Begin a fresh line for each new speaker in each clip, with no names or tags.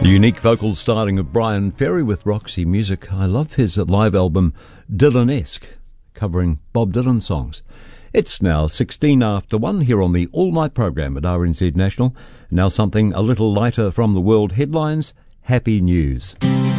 The unique vocal styling of Bryan Ferry with Roxy Music. I love his live album Dylan-esque, covering Bob Dylan songs. It's now 16 after 1 here on the All Night programme at RNZ National. Now something a little lighter from the world headlines. Happy news.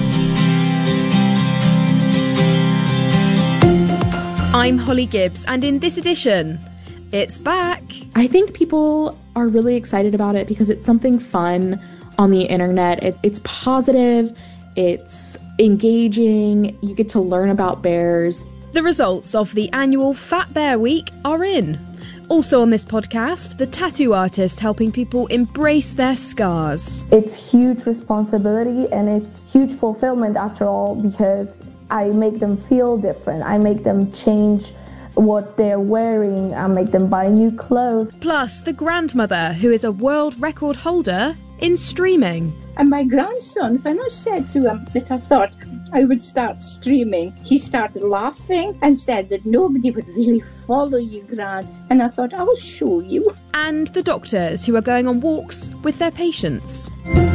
I'm Holly Gibbs, and in this edition, it's back.
I think people are really excited about it because it's something fun on the internet. It's positive, it's engaging, you get to learn about bears.
The results of the annual Fat Bear Week are in. Also on this podcast, the tattoo artist helping people embrace their scars.
It's huge responsibility and it's huge fulfillment after all, because I make them feel different. I make them change what they're wearing. I make them buy new clothes.
Plus, the grandmother who is a world record holder in streaming.
And my grandson, when I said to him that I thought I would start streaming, he started laughing and said that nobody would really follow you, Gran. And I thought, I will show you.
And the doctors who are going on walks with their patients.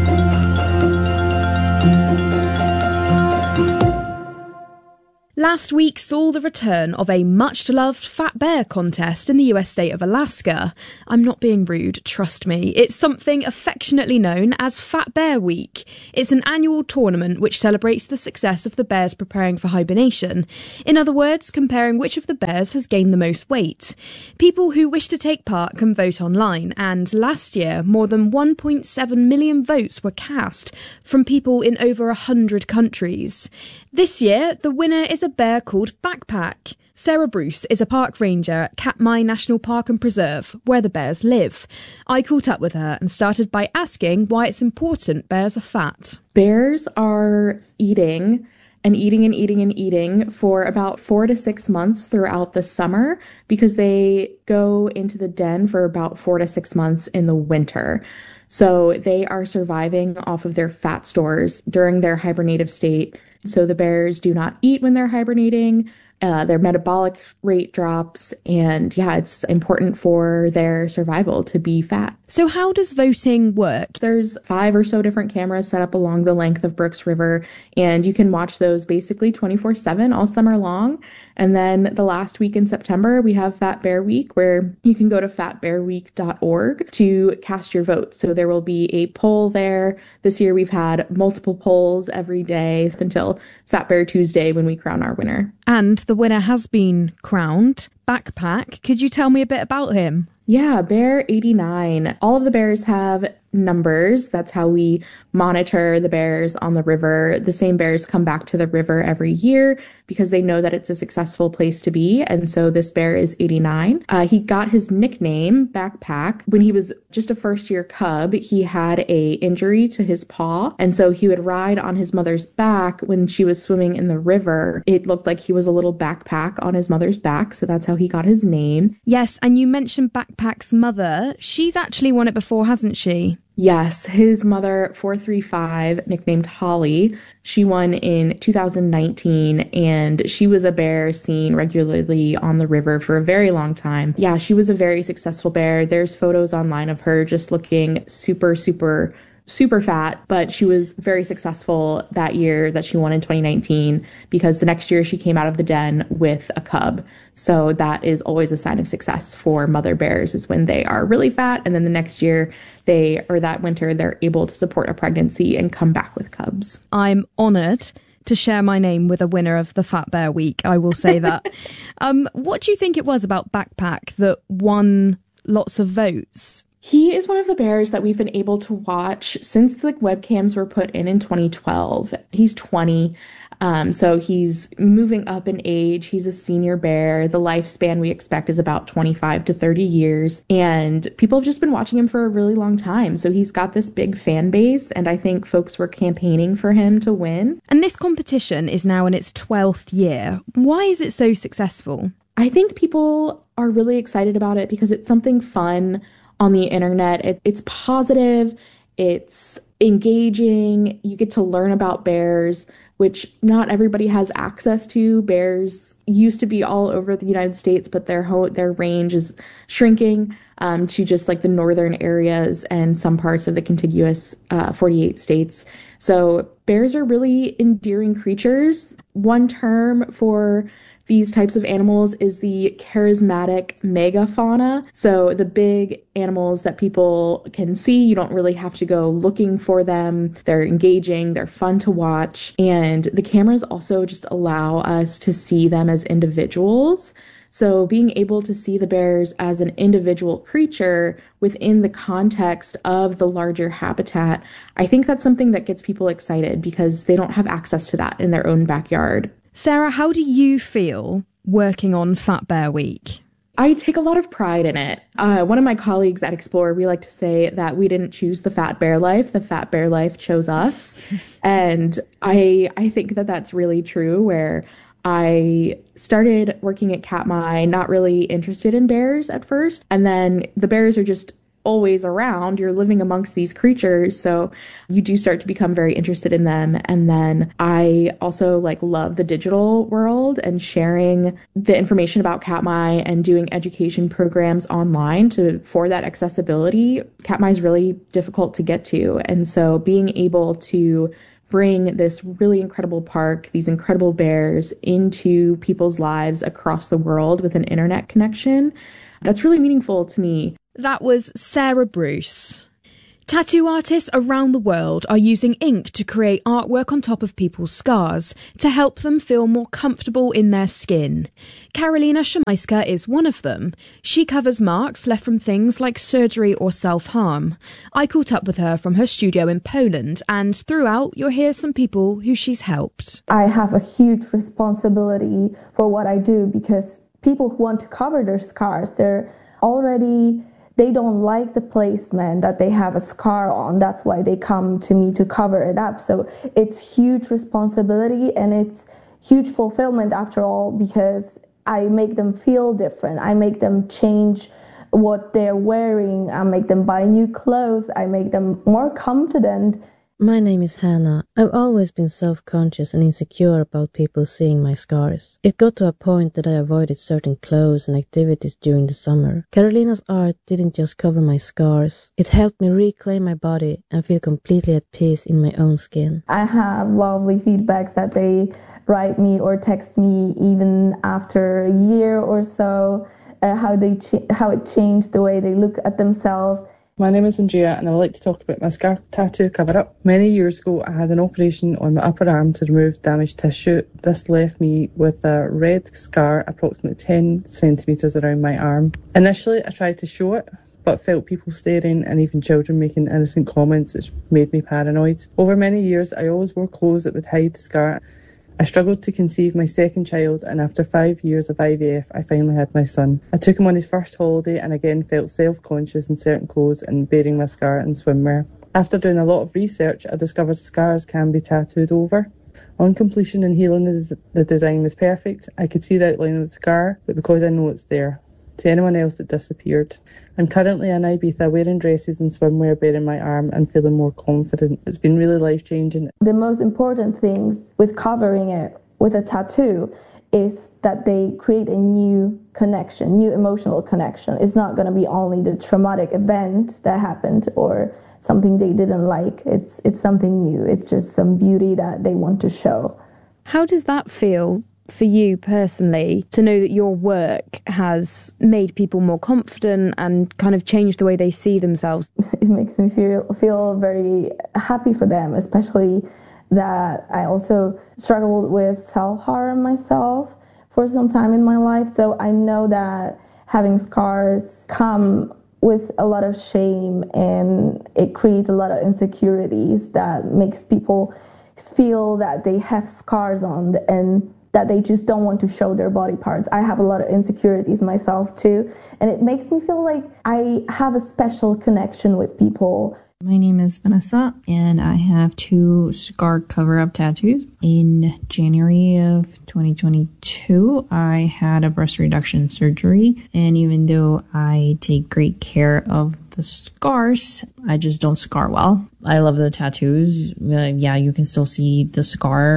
Last week saw the return of a much-loved Fat Bear contest in the US state of Alaska. I'm not being rude, trust me. It's something affectionately known as Fat Bear Week. It's an annual tournament which celebrates the success of the bears preparing for hibernation. In other words, comparing which of the bears has gained the most weight. People who wish to take part can vote online, and last year more than 1.7 million votes were cast from people in over 100 countries. This year, the winner is a bear called Backpack. Sarah Bruce is a park ranger at Katmai National Park and Preserve, where the bears live. I caught up with her and started by asking why it's important bears are fat.
Bears are eating and eating and eating and eating for about 4 to 6 months throughout the summer, because they go into the den for about 4 to 6 months in the winter. So they are surviving off of their fat stores during their hibernative state. So the bears do not eat when they're hibernating. Their metabolic rate drops, and it's important for their survival to be fat.
So how does voting work?
There's 5 or so different cameras set up along the length of Brooks River, and you can watch those basically 24/7 all summer long. And then the last week in September, we have Fat Bear Week, where you can go to fatbearweek.org to cast your vote. So there will be a poll there. This year we've had multiple polls every day until Fat Bear Tuesday, when we crown our winner.
And the winner has been crowned. Backpack, could you tell me a bit about him?
Yeah, Bear 89. All of the bears have numbers. That's how we monitor the bears on the river. The same bears come back to the river every year because they know that it's a successful place to be. And so this bear is 89. He got his nickname, Backpack, when he was just a first-year cub. He had a injury to his paw, and so he would ride on his mother's back when she was swimming in the river. It looked like he was a little backpack on his mother's back, so that's how he got his name.
Yes, and you mentioned Backpack's mother. She's actually won it before, hasn't she?
Yes, his mother, 435, nicknamed Holly, she won in 2019, and she was a bear seen regularly on the river for a very long time. Yeah, she was a very successful bear. There's photos online of her just looking super fat, but she was very successful that year that she won in 2019, because the next year she came out of the den with a cub. So that is always a sign of success for mother bears, is when they are really fat, and then the next year that winter, they're able to support a pregnancy and come back with cubs.
I'm honoured to share my name with a winner of the Fat Bear Week, I will say that. What do you think it was about Backpack that won lots of votes?
He is one of the bears that we've been able to watch since the webcams were put in 2012. He's 20, so he's moving up in age. He's a senior bear. The lifespan we expect is about 25 to 30 years, and people have just been watching him for a really long time. So he's got this big fan base, and I think folks were campaigning for him to win.
And this competition is now in its 12th year. Why is it so successful?
I think people are really excited about it because it's something fun on the internet. It's positive, it's engaging, you get to learn about bears. which not everybody has access to. Bears used to be all over the United States, but their range is shrinking to just like the northern areas and some parts of the contiguous 48 states. So bears are really endearing creatures. One term for these types of animals is the charismatic megafauna. So the big animals that people can see, you don't really have to go looking for them. They're engaging, they're fun to watch. And the cameras also just allow us to see them as individuals. So being able to see the bears as an individual creature within the context of the larger habitat, I think that's something that gets people excited because they don't have access to that in their own backyard.
Sarah, how do you feel working on Fat Bear Week?
I take a lot of pride in it. One of my colleagues at Explore, we like to say that we didn't choose the fat bear life. The fat bear life chose us. And I think that that's really true, where I started working at Katmai, not really interested in bears at first. And then the bears are just always around. You're living amongst these creatures, so you do start to become very interested in them. And then I also love the digital world and sharing the information about Katmai and doing education programs online for that accessibility. Katmai is really difficult to get to, and so being able to bring this really incredible park, these incredible bears, into people's lives across the world with an internet connection, that's really meaningful to me.
That was Sarah Bruce. Tattoo artists around the world are using ink to create artwork on top of people's scars to help them feel more comfortable in their skin. Karolina Szymańska is one of them. She covers marks left from things like surgery or self-harm. I caught up with her from her studio in Poland, and throughout you'll hear some people who she's helped.
I have a huge responsibility for what I do because people who want to cover their scars, they don't like the placement that they have a scar on. That's why they come to me to cover it up. So it's huge responsibility and it's huge fulfillment after all, because I make them feel different. I make them change what they're wearing. I make them buy new clothes. I make them more confident.
My name is Hannah. I've always been self-conscious and insecure about people seeing my scars. It got to a point that I avoided certain clothes and activities during the summer. Karolina's art didn't just cover my scars. It helped me reclaim my body and feel completely at peace in my own skin.
I have lovely feedbacks that they write me or text me even after a year or so, how it changed the way they look at themselves.
My name is Andrea and I would like to talk about my scar tattoo cover-up. Many years ago I had an operation on my upper arm to remove damaged tissue. This left me with a red scar approximately 10 centimetres around my arm. Initially I tried to show it, but felt people staring and even children making innocent comments, which made me paranoid. Over many years I always wore clothes that would hide the scar. I struggled to conceive my second child, and after 5 years of IVF, I finally had my son. I took him on his first holiday and again felt self-conscious in certain clothes and bearing my scar in swimwear. After doing a lot of research, I discovered scars can be tattooed over. On completion and healing, the design was perfect. I could see the outline of the scar, but because I know it's there. To anyone else, it disappeared. I'm currently in Ibiza wearing dresses and swimwear bearing my arm and feeling more confident. It's been really life-changing.
The most important things with covering it with a tattoo is that they create a new connection, new emotional connection. It's not going to be only the traumatic event that happened or something they didn't like. It's something new. It's just some beauty that they want to show.
How does that feel for you personally, to know that your work has made people more confident and kind of changed the way they see themselves?
It makes me feel very happy for them, especially that I also struggled with self-harm myself for some time in my life. So I know that having scars come with a lot of shame and it creates a lot of insecurities that makes people feel that they have scars on and that they just don't want to show their body parts. I have a lot of insecurities myself too, and it makes me feel like I have a special connection with people.
My name is Vanessa, and I have 2 scar cover-up tattoos. In January of 2022, I had a breast reduction surgery, and even though I take great care of the scars, I just don't scar well. I love the tattoos. Yeah, you can still see the scar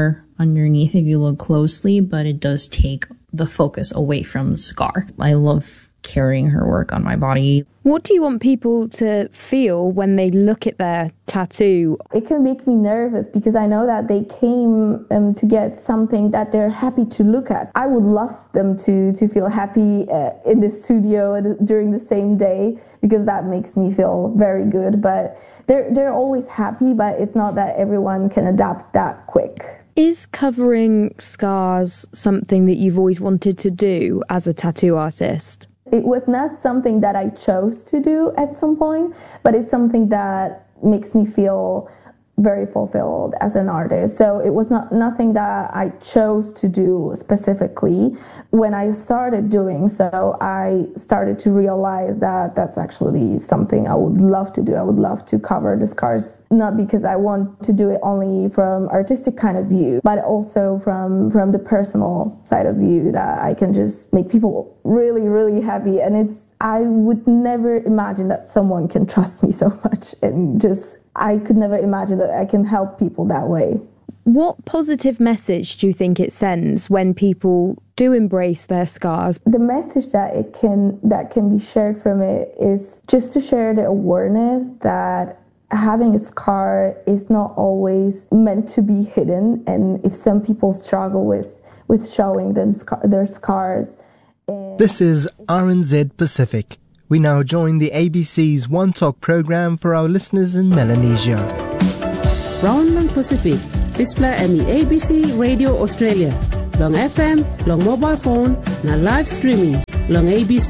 underneath if you look closely, but it does take the focus away from the scar. I love carrying her work on my body.
What do you want people to feel when they look at their tattoo?
It can make me nervous because I know that they came to get something that they're happy to look at. I would love them to feel happy in the studio during the same day, because that makes me feel very good. But they're always happy, but it's not that everyone can adapt that quick.
Is covering scars something that you've always wanted to do as a tattoo artist?
It was not something that I chose to do at some point, but it's something that makes me feel very fulfilled as an artist. So it was nothing that I chose to do specifically. When I started doing so, I started to realize that that's actually something I would love to do. I would love to cover the scars, not because I want to do it only from artistic kind of view, but also from the personal side of view, that I can just make people really, really happy. And I would never imagine that someone can trust me so much, and I could never imagine that I can help people that way.
What positive message do you think it sends when people do embrace their scars?
The message that can be shared from it is just to share the awareness that having a scar is not always meant to be hidden, and if some people struggle with showing them their scars.
This is RNZ Pacific. We now join the ABC's One Talk program for our listeners in Melanesia.
Round Pacific, display ME ABC Radio Australia. Long FM, long mobile phone, na live streaming. Long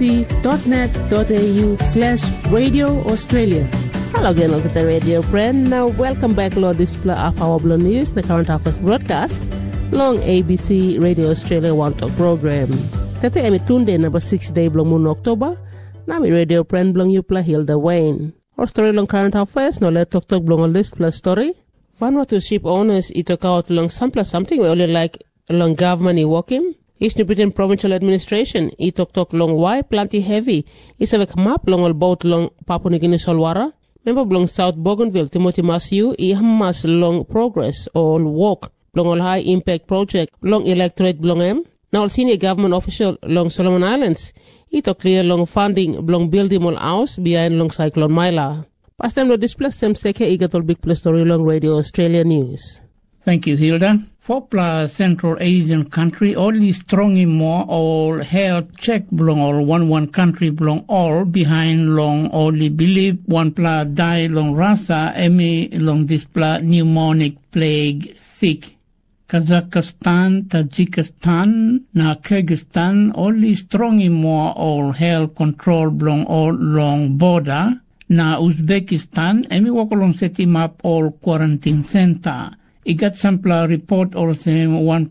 abc.net.au/Radio Australia.
Hello again, look at the radio friend. Now welcome back to display of our Blue News, the current affairs broadcast. Long ABC Radio Australia One Talk program. Tete emi tunde number 6 day blong moon October. Nami radio friend blong you play Hilda Wayne. Our story long current affairs, no let talk blong all this plus story. Vanuatu ship owners it took out long sample something we only like long government i working. East New Britain provincial administration it took long why plenty heavy. It's a map long all boat long Papua New Guinea Solwara. Member blong South Bougainville Timothy Masiu I hamas long progress all work long all high impact project long electorate blong M. Now senior government official long Solomon Islands it took clear long funding long building all house behind long Cyclone Myla. Past time no display sem seke igatol big plus story long Radio Australia News.
Thank you, Hilda. 4+ Central Asian country only strong in more all health check belong all one country belong all behind long only believe 1+ die long rasa emi long display pneumonic plague sick. Kazakhstan, Tajikistan, na Kyrgyzstan only strong in more all health control belong all long border. Na Uzbekistan emi wakolong setting up all quarantine center. I got sample report also 1+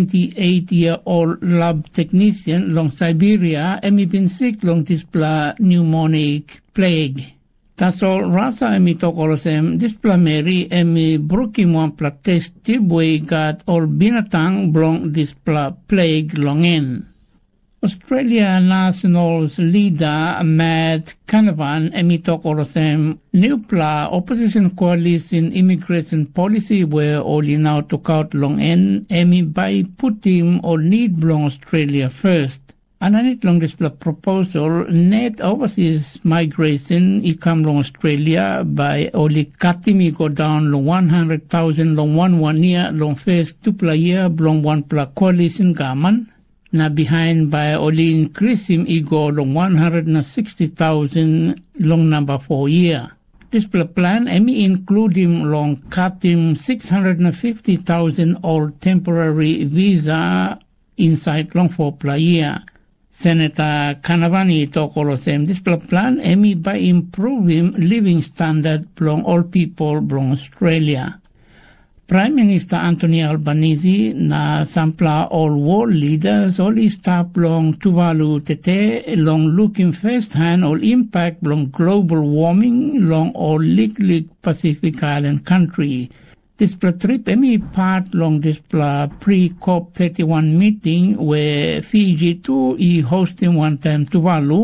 28-year-old lab technician long Siberia emi been sick long display pneumonic plague. That's all rasa emi tokolosem display Mary emi brukim 1+ test we got all binatang blong display plague longen. Australia Nationals leader Matt Canavan emi tokolosem new opposition coalition immigration policy where only now took out long en emi by putting or need blong Australia first. Ananit long display proposal net overseas migration come long Australia by only cutting go down long 100,000 long 1 year long first 2 year long 1+ coalition government. Na behind by only increasing ego long 160,000 long number 4 year. This plan emi including long cutting 650,000 all temporary visa inside long 4 year. Senator Kanavani tokolosem this plan emi by improving living standard long all people long Australia. Prime Minister Anthony Albanese na sampla all world leaders only stop long Tuvalu tete long looking first hand all impact long global warming long all Lik Pacific Island country. This trip emi part long this pre-COP31 meeting where Fiji too hosting one time Tuvalu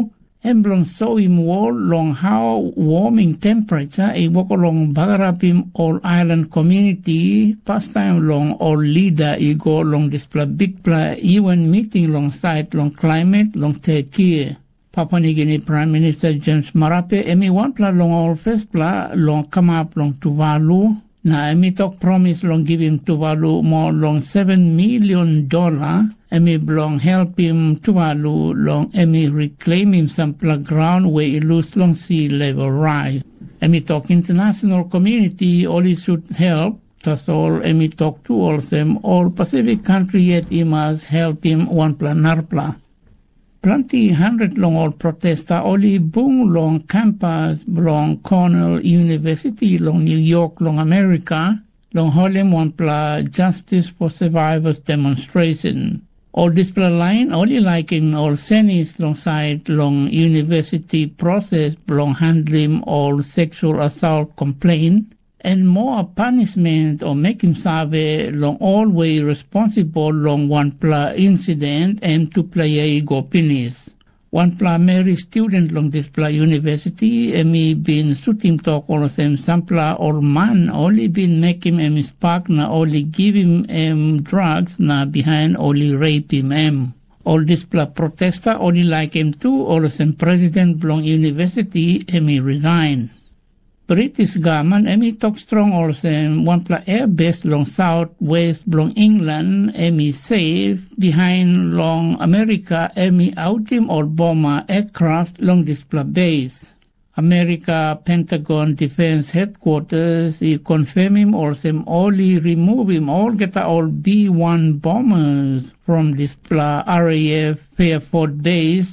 Emblong so im wall long how warming temperature e walk along bagarapim all island community pastime long all leader e go long display big play even meeting long site long climate long take care. Papua New Guinea Prime Minister James Marape emi one pla long all first pla long come up long Tuvalu. Na emi talk promise long give him Tuvalu more long $7 million. Emi blong help him Tuvalu long emi reclaim him some ground where he lose long sea level rise. Emi talk international community all he should help. That's all emi talk to all them all Pacific country yet he must help him one pla narpla. Plenty 100 long all protester only boom long campus long Cornell University long New York long America long Harlem one pla Justice for Survivors demonstration. All display line only like in all senis long side long university process long handling all sexual assault complaint and more punishment or make him serve long all way responsible long one pla incident and to play a go penis. One pla Mary student long this pla university emi been shooting talk all of them sampla or man only been make him his partner only give him drugs na behind only rape him all this pla protester only like him too all of them president long university emi resign. British government emi talk strong also one pla air base long south west long England emi safe behind long America emi out him or bomber aircraft long this pla base. America Pentagon Defense Headquarters he confirm him also only remove him all get all B-1 bombers from this pla RAF Fairford base